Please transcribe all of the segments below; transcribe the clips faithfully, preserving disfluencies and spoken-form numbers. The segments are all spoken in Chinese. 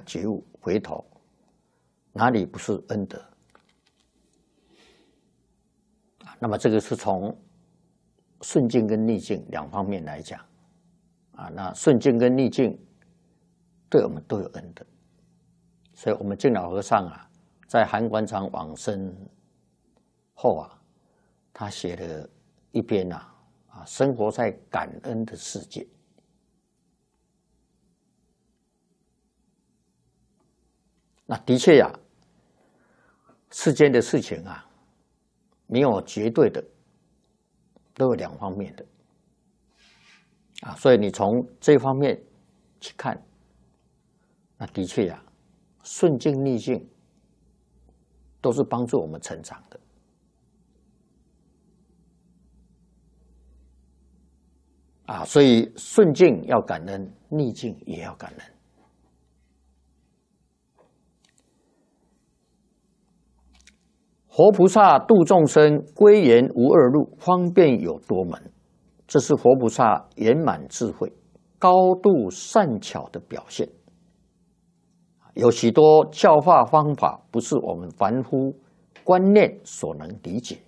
觉悟回头，哪里不是恩德？那么这个是从顺境跟逆境两方面来讲啊。那顺境跟逆境对我们都有恩德，所以我们净老和尚啊，在韩馆长往生后啊，他写了一篇啊啊，生活在感恩的世界。那的确呀、啊，世间的事情啊，没有绝对的，都有两方面的啊，所以你从这方面去看，那的确呀、啊，顺境逆境都是帮助我们成长的。啊，所以顺境要感恩，逆境也要感恩。活菩萨度众生，归元无二路，方便有多门。这是活菩萨圆满智慧、高度善巧的表现。有许多教化方法，不是我们凡夫观念所能理解。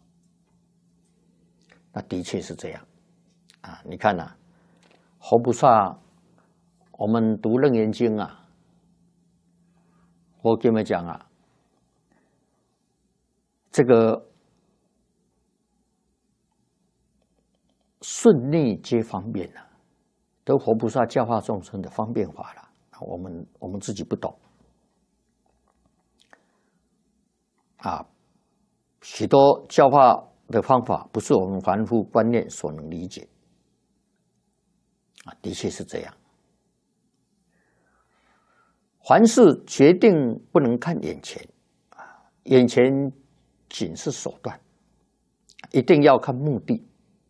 那的确是这样啊！你看呐、啊，活菩萨，我们读《楞严经》啊，我跟你们讲啊。这个顺逆皆方便啊，都活菩萨教化众生的方便法了。我们我们自己不懂啊，许多教化的方法不是我们凡夫观念所能理解啊，的确是这样。凡事决定不能看眼前啊，眼前仅是手段，一定要看目的。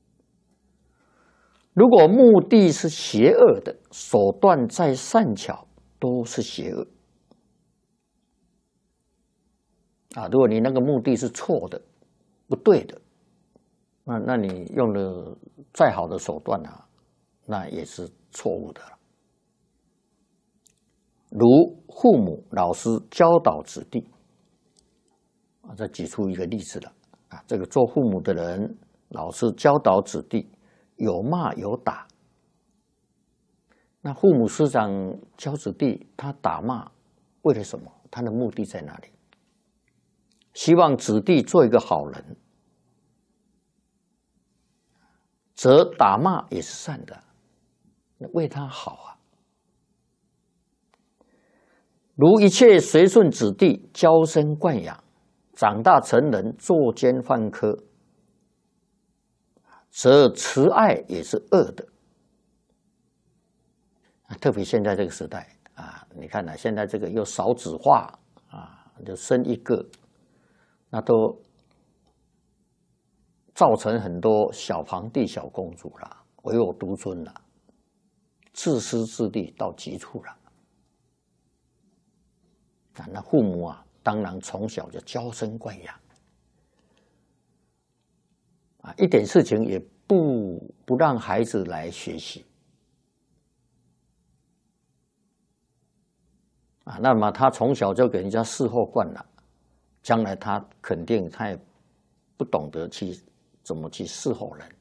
如果目的是邪恶的，手段再善巧都是邪恶啊！如果你那个目的是错的、不对的，那那你用了再好的手段啊，那也是错误的了。如父母、老师教导子弟。啊，再举出一个例子了啊！这个做父母的人，老师教导子弟，有骂有打。那父母师长教子弟，他打骂为了什么？他的目的在哪里？希望子弟做一个好人，则打骂也是善的，为他好啊。如一切随顺子弟，娇生惯养。长大成人，作奸犯科，则慈爱也是恶的。特别现在这个时代啊，你看呢、啊，现在这个又少子化啊，就生一个，那都造成很多小皇帝、小公主啦，唯我独尊啦，自私自利到极处了。啊，那父母啊。当然，从小就娇生惯养，啊，一点事情也不不让孩子来学习，啊，那么他从小就给人家伺候惯了，将来他肯定他也不懂得去怎么去伺候人，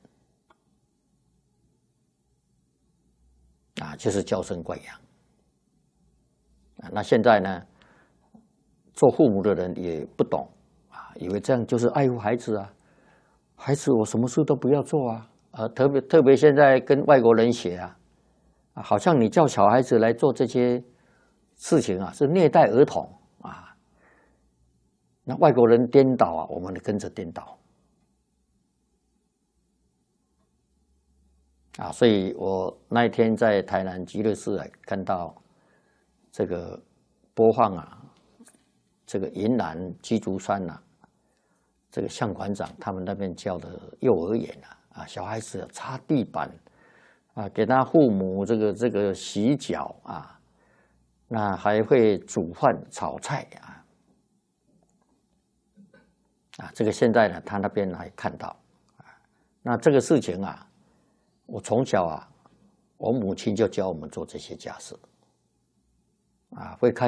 啊，就是娇生惯养，啊，那现在呢？做父母的人也不懂啊，以为这样就是爱护孩子啊，孩子我什么事都不要做啊，啊，特别特别现在跟外国人学啊，啊，好像你叫小孩子来做这些事情啊，是虐待儿童啊。那外国人颠倒啊，我们跟着颠倒啊，所以我那一天在台南极乐寺啊，看到这个播放啊。这个云南鸡足山呐、啊，这个向馆长他们那边教的幼儿园啊，啊，小孩子擦地板啊，给他父母这个这个洗脚啊，那还会煮饭炒菜啊，啊，这个现在呢，他那边还看到啊，那这个事情啊，我从小啊，我母亲就教我们做这些家事。 啊，会开